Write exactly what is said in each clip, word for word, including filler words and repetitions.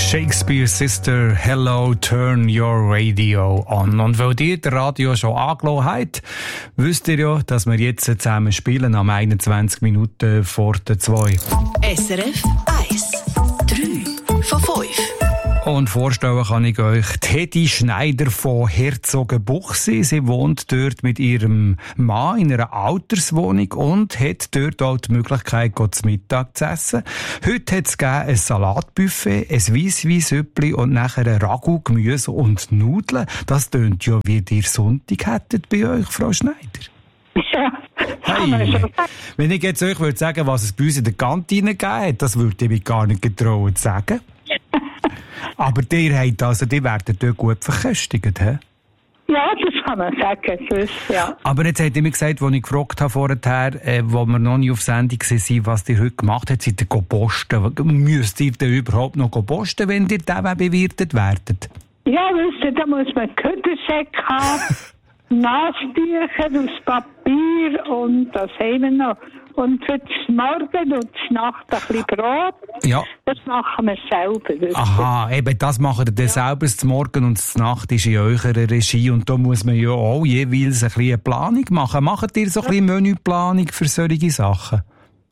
Shakespeare's Sister, Hello, Turn Your Radio On. Und weil ihr das Radio schon angelassen habt, wisst ihr ja, dass wir jetzt zusammen spielen am einundzwanzig Minuten vor der zwei. S R F eins, drei von fünf. Und vorstellen kann ich euch Teddy Schneider von Herzogenbuchsee. Sie wohnt dort mit ihrem Mann in einer Alterswohnung und hat dort auch die Möglichkeit, zu Mittag zu essen. Heute hat es ein Salatbuffet, ein Weissweissüppli und nachher ein Ragout, Gemüse und Nudeln. Das tönt ja, wie ihr Sonntag hättet bei euch, Frau Schneider. Ja, hey. Wenn ich jetzt euch würde sagen, was es bei uns in der Kantine gegeben hat, das würde ich mich gar nicht getrauen zu sagen. Aber die, also, die werden dort gut verköstigt, he? Ja, das kann man sagen. Sonst, ja. Aber jetzt hat ihr mir gesagt, als ich gefragt habe vorher, äh, wo wir noch nicht auf Sendung waren, was ihr heute gemacht habt, seid ihr posten. Müsst ihr denn überhaupt noch posten, wenn ihr da bewirtet werdet? Ja, wisst ihr, da muss man Ködersäcke haben, Nasentücher aus Papier und das haben wir noch. Und für das Morgen und das Nacht ein bisschen Brot. Ja. Das machen wir selber. Aha, eben das machen ihr dann ja selber. Das Morgen und das Nacht ist in eurer Regie. Und da muss man ja auch jeweils ein bisschen eine Planung machen. Macht ihr so ein bisschen Menüplanung für solche Sachen?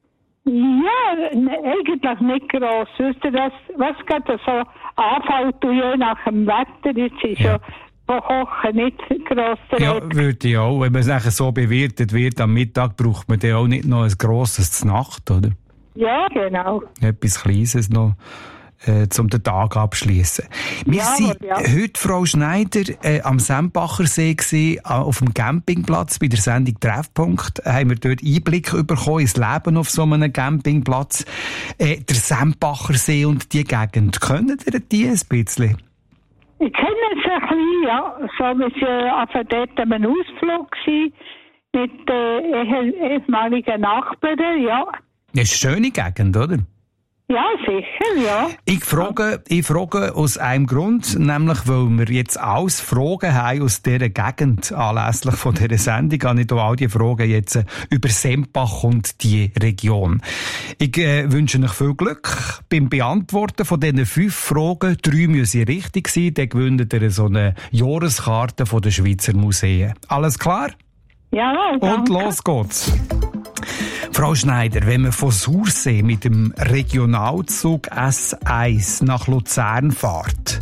Ja, ne, eigentlich nicht gross. Wisst ihr, das, was gerade so anfällt, je nach dem Wetter, jetzt ist ja von Kochen nicht gross. Ja, würde ich auch. Wenn man es nachher so bewirtet wird, am Mittag braucht man dann auch nicht noch ein grosses Znacht, oder? Ja, genau. Etwas Kleines noch, äh, um den Tag abschließen. Wir ja, sind ja. heute, Frau Schneider, äh, am Sempachersee gewesen, auf dem Campingplatz bei der Sendung Treffpunkt. Äh, haben wir dort Einblick bekommen ins Leben auf so einem Campingplatz. Äh, der Sempachersee und die Gegend, können ihr die ein bisschen? Ich kenne es ein bisschen, ja. So, wir waren dort an einem Ausflug mit äh, ehemaligen Nachbarn, ja. Das ist eine schöne Gegend, oder? Ja, sicher, ja. Ich frage, ich frage aus einem Grund, nämlich weil wir jetzt alles Fragen haben aus dieser Gegend anlässlich von dieser Sendung. Habe ich hier all die Fragen jetzt über Sempach und die Region. Ich äh, wünsche euch viel Glück beim Beantworten von diesen fünf Fragen. Drei müssen richtig sein, dann gewinnt ihr so eine Jahreskarte von den Schweizer Museen. Alles klar? Ja, danke. Und los geht's. Frau Schneider, wenn man von Sursee mit dem Regionalzug S eins nach Luzern fährt,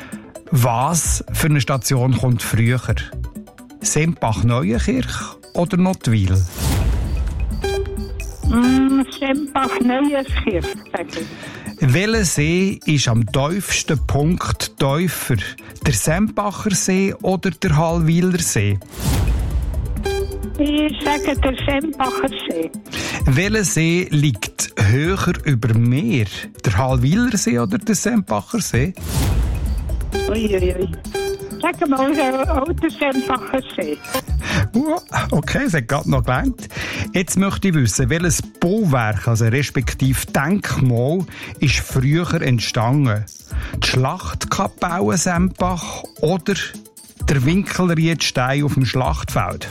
was für eine Station kommt früher? Sempach-Neuenkirch oder Nottwil? Mm, Sempach-Neuenkirch, sage ich. Welcher See ist am tiefsten Punkt tiefer? Der Sempacher See oder der Hallwiler See? Ich sage der Sempacher See. Welcher See liegt höher über Meer? Der Hallwiler See oder der Sempacher See? Uiuiui. Ui. Sag mal, auch der Sempacher See. Okay, es hat gerade noch gelangt. Jetzt möchte ich wissen, welches Bauwerk, also respektive Denkmal, ist früher entstanden? Die Schlachtkapelle Sempach oder der Winkelriedstein auf dem Schlachtfeld?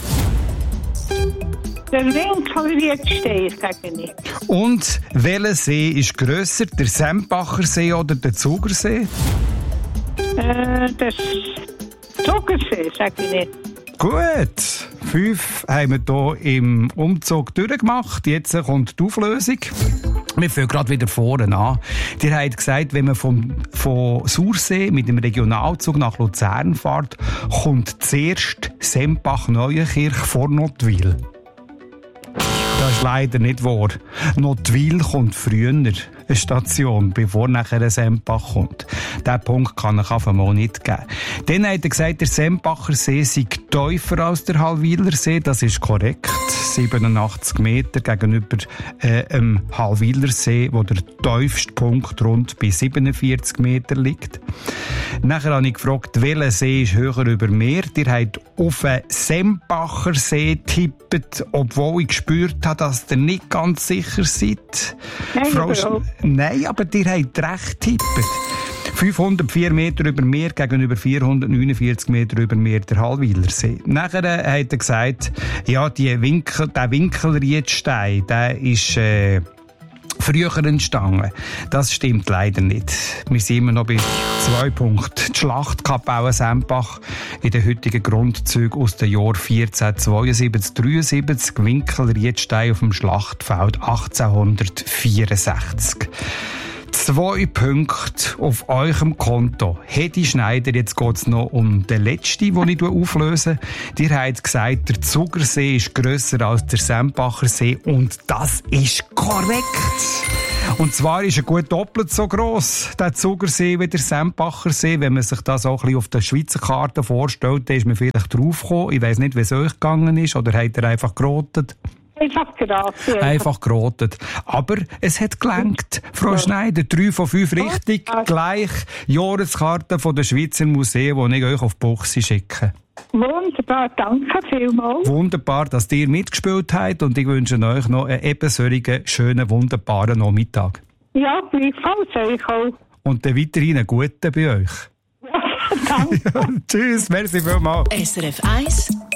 Der Winkelriedstein, sage ich. Und welcher See ist grösser, der Sempacher See oder der Zugersee? Äh, der Zugersee, sage ich nicht. Gut, fünf haben wir hier im Umzug durchgemacht. Jetzt kommt die Auflösung. Wir fangen gerade wieder vorne an. Ihr habt gesagt, wenn man vom, von Sursee mit dem Regionalzug nach Luzern fährt, kommt zuerst Sempach-Neuenkirch vor Nottwil. Das ist leider nicht wahr. Nottwil kommt früher, eine Station, bevor nachher ein Sempach kommt. Diesen Punkt kann ich einfach mal nicht geben. Dann hat er gesagt, der Sempacher See sei tiefer als der Hallwiler See. Das ist korrekt. siebenundachtzig Meter gegenüber äh, dem Hallwiler See, wo der tiefste Punkt rund bei siebenundvierzig Meter liegt. Nachher habe ich gefragt, welcher See ist höher über Meer. Ihr habt auf den Sempacher See getippt, obwohl ich gespürt habe, dass ihr nicht ganz sicher seid. Nein, Frau Sch- Nein, aber ihr habt recht getippt. fünfhundertvier Meter über Meer gegenüber vierhundertneunundvierzig Meter über Meer der Hallwiler See. Nachher äh, hat er gesagt, ja, die Winkel, der Winkelriedstein, der ist äh, früher entstanden. Das stimmt leider nicht. Wir sind immer noch bei zwei Punkten. Die Schlacht Kapellen Sempach in den heutigen Grundzügen aus den Jahren vierzehnhundertzweiundsiebzig dreiundsiebzig, Winkel Riedstein auf dem Schlachtfeld achtzehnhundertvierundsechzig. Zwei Punkte auf eurem Konto. Hedi Schneider, jetzt geht es noch um den letzten, den ich auflöse. Ihr habt gesagt, der Zugersee ist grösser als der Sempacher See und das ist korrekt. Und zwar ist er gut doppelt so gross, der Zugersee, wie der Sempacher See. Wenn man sich das auch ein bisschen auf der Schweizer Karte vorstellt, dann ist man vielleicht draufgekommen. Ich weiss nicht, wie es euch gegangen ist, oder habt ihr einfach gerotet? Einfach geraten. Einfach gerotet. Aber es hat gelangt. Frau ja. Schneider, drei von fünf richtig, ja. Gleich Jahreskarte von der Schweizer Museen, die ich euch auf die Buchse schicke. Wunderbar, danke vielmals. Wunderbar, dass ihr mitgespielt habt und ich wünsche euch noch einen eben solchen, schönen, wunderbaren Nachmittag. Ja, gleichfalls euch auch. Und dann weiterhin einen guten bei euch. Ja, danke. Ja, tschüss, merci vielmals. S R F eins